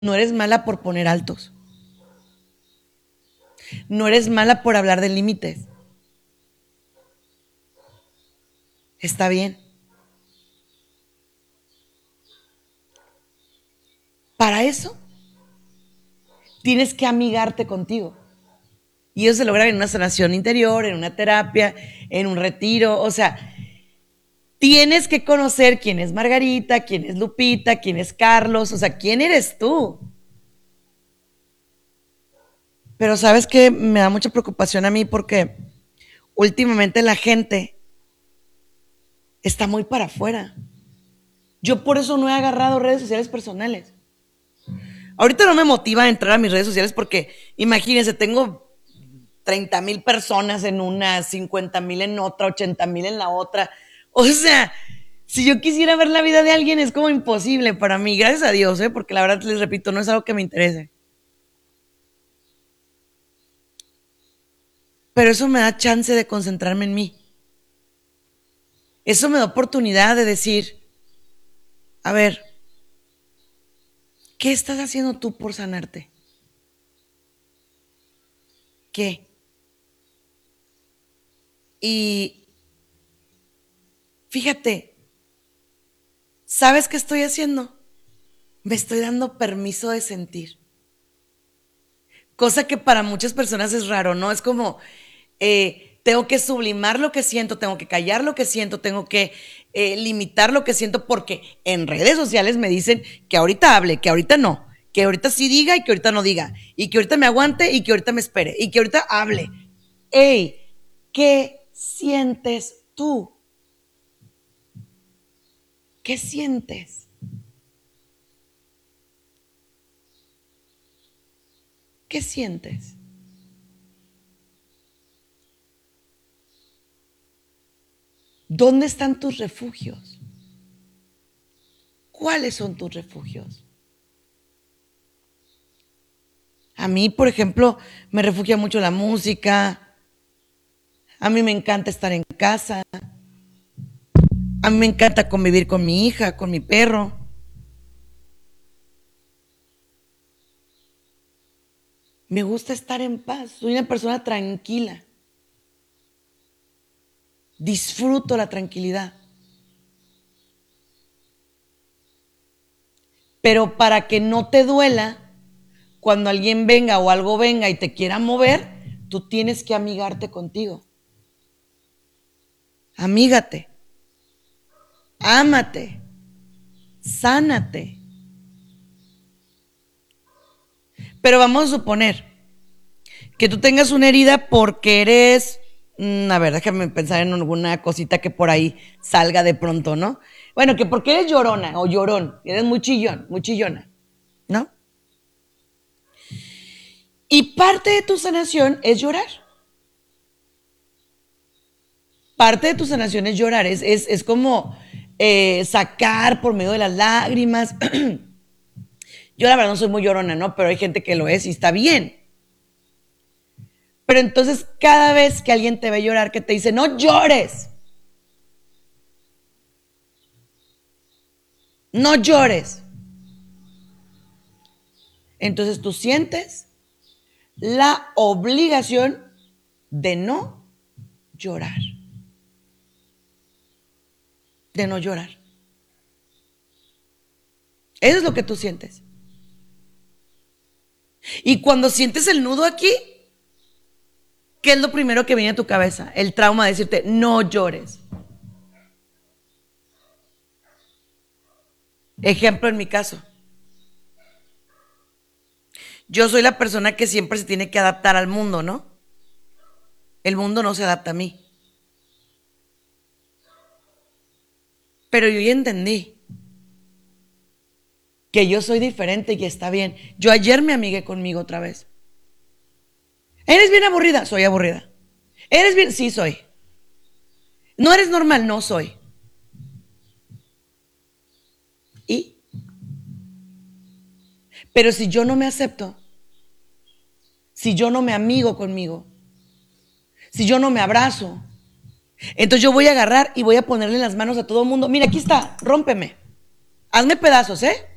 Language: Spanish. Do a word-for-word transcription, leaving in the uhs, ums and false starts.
No eres mala por poner altos. No eres mala por hablar de límites. Está bien. Para eso, tienes que amigarte contigo. Y eso se logra en una sanación interior, en una terapia, en un retiro. O sea, tienes que conocer quién es Margarita, quién es Lupita, quién es Carlos. O sea, quién eres tú. Pero sabes que me da mucha preocupación a mí porque últimamente la gente está muy para afuera. Yo por eso no he agarrado redes sociales personales. Ahorita no me motiva a entrar a mis redes sociales porque, imagínense, tengo treinta mil personas en una, cincuenta mil en otra, ochenta mil en la otra. O sea, si yo quisiera ver la vida de alguien es como imposible para mí, gracias a Dios, ¿eh? Porque la verdad les repito, no es algo que me interese. Pero eso me da chance de concentrarme en mí. Eso me da oportunidad de decir, a ver, ¿qué estás haciendo tú por sanarte? ¿Qué? Y fíjate, ¿sabes qué estoy haciendo? Me estoy dando permiso de sentir. Cosa que para muchas personas es raro, ¿no? Es como, eh, tengo que sublimar lo que siento, tengo que callar lo que siento, tengo que eh, limitar lo que siento, porque en redes sociales me dicen que ahorita hable, que ahorita no, que ahorita sí diga y que ahorita no diga, y que ahorita me aguante y que ahorita me espere, y que ahorita hable. Ey, ¿qué sientes tú? ¿Qué sientes? ¿Qué sientes? ¿Dónde están tus refugios? ¿Cuáles son tus refugios? A mí, por ejemplo, me refugia mucho la música. A mí me encanta estar en casa. A mí me encanta convivir con mi hija, con mi perro. Me gusta estar en paz. Soy una persona tranquila. Disfruto la tranquilidad. Pero para que no te duela, cuando alguien venga o algo venga y te quiera mover, tú tienes que amigarte contigo. Amígate. Ámate. Sánate. Pero vamos a suponer que tú tengas una herida porque eres, a ver, déjame pensar en alguna cosita que por ahí salga de pronto, ¿no? Bueno, que porque eres llorona o llorón, eres muy chillón, muy chillona, ¿no? Y parte de tu sanación es llorar. Parte de tu sanación es llorar, es, es, es como eh, sacar por medio de las lágrimas. Yo la verdad no soy muy llorona, ¿no? Pero hay gente que lo es y está bien. Pero entonces cada vez que alguien te ve llorar, que te dice, no llores, no llores, entonces tú sientes la obligación de no llorar, de no llorar. Eso es lo que tú sientes. Y cuando sientes el nudo aquí, ¿qué es lo primero que viene a tu cabeza? El trauma de decirte, no llores. Ejemplo en mi caso. Yo soy la persona que siempre se tiene que adaptar al mundo, ¿no? El mundo no se adapta a mí. Pero yo ya entendí que yo soy diferente y que está bien. Yo ayer me amigué conmigo otra vez. ¿Eres bien aburrida? Soy aburrida. ¿Eres bien? Sí, soy. ¿No eres normal? No soy. ¿Y? Pero si yo no me acepto, si yo no me amigo conmigo, si yo no me abrazo, entonces yo voy a agarrar y voy a ponerle en las manos a todo el mundo, mira, aquí está, rómpeme, hazme pedazos, ¿eh?